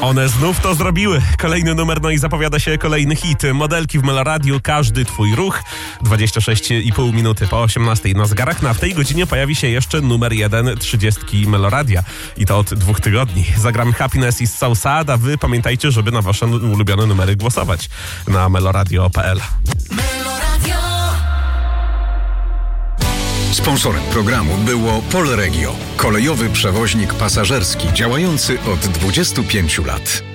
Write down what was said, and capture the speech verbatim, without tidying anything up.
One znów to zrobiły. Kolejny numer, no i zapowiada się kolejny hit. Modelki w Meloradiu, każdy twój ruch. dwadzieścia sześć i pół minuty po osiemnastej na zegarach. No a w tej godzinie pojawi się jeszcze numer jeden trzydziestki Meloradia. I to od dwóch tygodni. Zagramy Happiness i Southside, a wy pamiętajcie, żeby na wasze ulubione numery głosować na meloradio kropka p l. Sponsorem programu było Polregio, kolejowy przewoźnik pasażerski działający od dwudziestu pięciu lat.